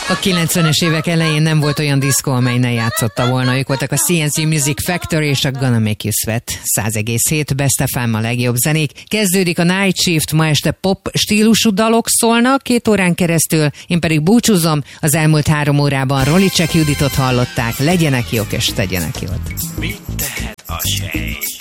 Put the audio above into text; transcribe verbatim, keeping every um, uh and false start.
A kilencvenes évek elején nem volt olyan diszkó, amely ne játszotta volna. Ők voltak a cé en cé Music Factory és a Gonna Make You Sweat. száz egész hét Best ef em a legjobb zenék. Kezdődik a Night Shift, ma este pop stílusú dalok szólnak két órán keresztül. Én pedig búcsúzom, az elmúlt három órában Rolicek Juditot hallották. Legyenek jók és tegyenek jót. Mit tehet a sej?